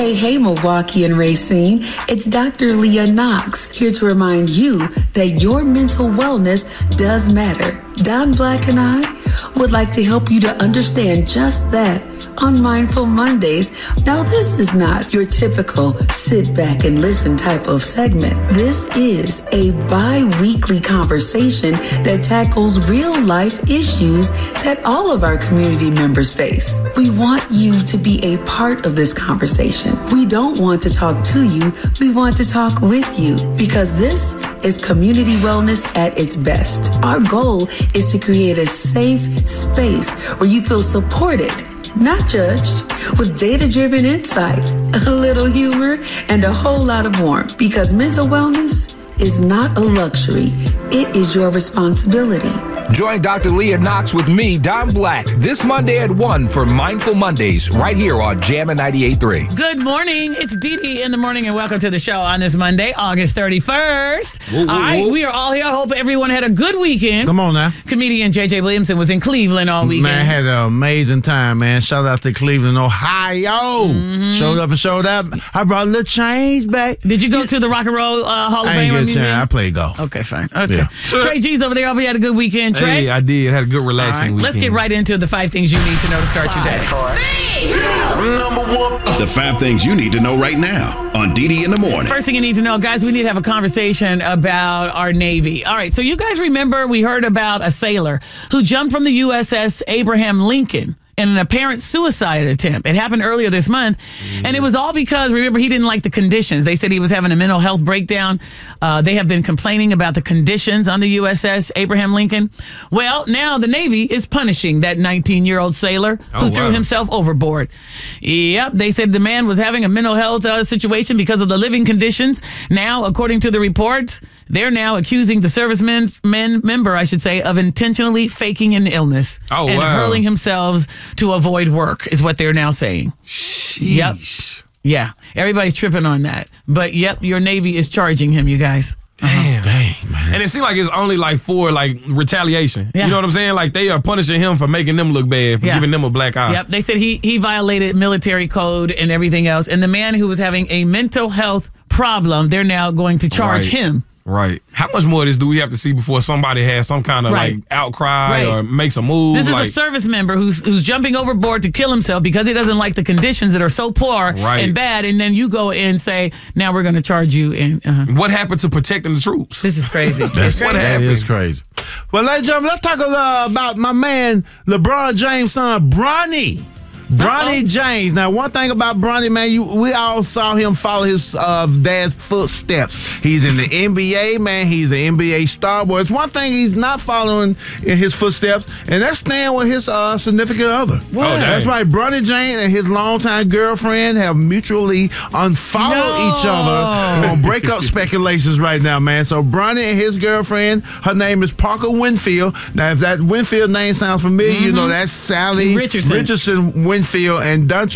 Hey, Milwaukee and Racine. It's Dr. Leah Knox here to remind you that your mental wellness does matter. Don Black and I would like to help you to understand just that on Mindful Mondays. Now, this is not your typical sit back and listen type of segment. This is a bi-weekly conversation that tackles real life issues that all of our community members face. We want you to be a part of this conversation. We don't want to talk to you. We want to talk with you, because this is community wellness at its best. Our goal is to create a safe space where you feel supported, not judged, with data-driven insight, a little humor, and a whole lot of warmth. Because mental wellness is not a luxury. It is your responsibility. Join Dr. Leah Knox with me, Don Black, this Monday at 1 for Mindful Mondays, right here on Jammin' 98.3. Good morning. It's Dee Dee in the morning, and welcome to the show on this Monday, August 31st. All right, we are all here. I hope everyone had a good weekend. Come on now. Comedian J.J. Williamson was in Cleveland all weekend. Man, I had an amazing time, man. Shout out to Cleveland, Ohio. Mm-hmm. Showed up. I brought a little change back. Did you go to the Rock and Roll Hall of I Fame? ain't get a chance. I played golf. Okay, fine. Okay. Yeah. Trey G's over there. I hope you had a good weekend. Trey? Hey, I did. Had a good relaxing weekend. Let's get right into the 5 things you need to know to start your day. 4, 3, the 5 things you need to know right now on Dee Dee in the morning. First thing you need to know, guys, we need to have a conversation about our Navy. All right, so you guys remember we heard about a sailor who jumped from the USS Abraham Lincoln in an apparent suicide attempt. It happened earlier this month, and it was all because, remember, he didn't like the conditions. They said he was having a mental health breakdown. They have been complaining about the conditions on the USS Abraham Lincoln. Well, now the Navy is punishing that 19-year-old sailor who threw himself overboard. Yep, they said the man was having a mental health situation because of the living conditions. Now, according to the reports, they're now accusing the servicemen's member, I should say, of intentionally faking an illness and hurling himself to avoid work, is what they're now saying. Sheesh. Yep. Yeah. Everybody's tripping on that. But, yep, your Navy is charging him, you guys. Dang, man. And it seems like it's only for retaliation. Yeah. You know what I'm saying? Like they are punishing him for making them look bad, for giving them a black eye. Yep. They said he violated military code and everything else. And the man who was having a mental health problem, they're now going to charge him. Right. How much more of this do we have to see before somebody has some kind of outcry or makes a move? This is a service member who's jumping overboard to kill himself because he doesn't like the conditions that are so poor and bad. And then you go and say, now we're going to charge you. And what happened to protecting the troops? This is crazy. What happened? That is crazy. Well, ladies and gentlemen, let's talk about my man, LeBron James' son, Bronny. Bronny James. Now, one thing about Bronny, man, we all saw him follow his dad's footsteps. He's in the NBA, man. He's an NBA star. But it's one thing he's not following in his footsteps, and that's staying with his significant other. That's right. Bronny James and his longtime girlfriend have mutually unfollowed each other on breakup speculations right now, man. So Bronny and his girlfriend, her name is Parker Winfield. Now, if that Winfield name sounds familiar, you know that's Sally Richardson Winfield and Dante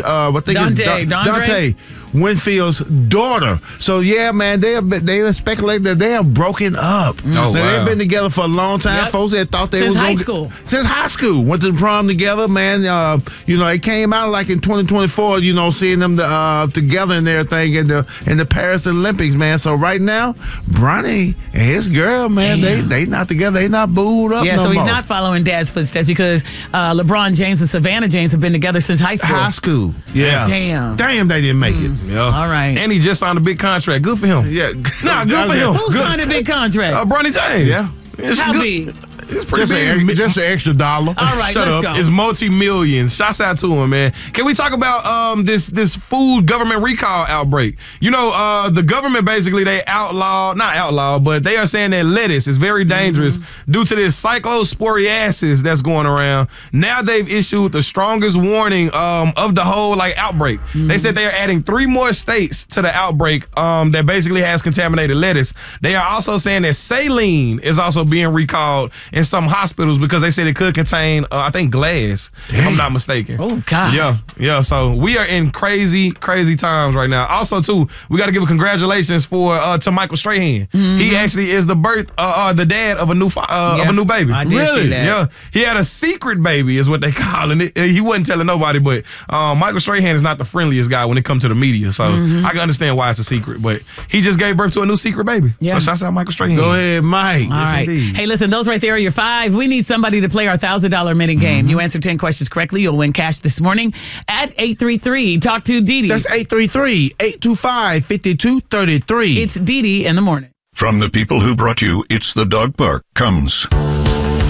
Winfield's daughter. So yeah, man, they speculate that they have broken up. They've been together for a long time. Folks that thought they since high school. Since high school, went to the prom together, man. It came out like in 2024. Seeing them together and everything in the Paris Olympics, man. So right now, Bronny and his girl, man, they not together. They not booed up. Yeah, so he's not following dad's footsteps because LeBron James and Savannah James have been together since high school. Yeah. Damn, they didn't make it. Yeah. All right. And he just signed a big contract. Good for him. Yeah. Good for him. Who signed a big contract? Bronny James. Yeah. How big? It's pretty big. Just an extra dollar. All right, Shut up. Go. It's multi-millions. Shouts out to him, man. Can we talk about this food government recall outbreak? The government basically, they not outlawed, but they are saying that lettuce is very dangerous due to this cyclosporiasis that's going around. Now they've issued the strongest warning of the whole outbreak. They said they are adding 3 more states to the outbreak that basically has contaminated lettuce. They are also saying that saline is also being recalled. in some hospitals because they said it could contain, I think, glass, if I'm not mistaken. Oh, God. Yeah. So we are in crazy times right now. Also, too, we got to give a congratulations to Michael Strahan. He actually is the dad of a new baby. I did see that. Yeah. He had a secret baby, is what they calling it. He wasn't telling nobody, but Michael Strahan is not the friendliest guy when it comes to the media. So I can understand why it's a secret, but he just gave birth to a new secret baby. Yeah. So shouts out Michael Strahan. Go ahead, Mike. All right. Hey, listen, those right there are your 5. We need somebody to play our $1,000 minute game. You answer 10 questions correctly, you'll win cash this morning at 833. Talk to Dee Dee. That's 833-825-5233. It's Dee Dee in the morning. From the people who brought you It's the Dog Park comes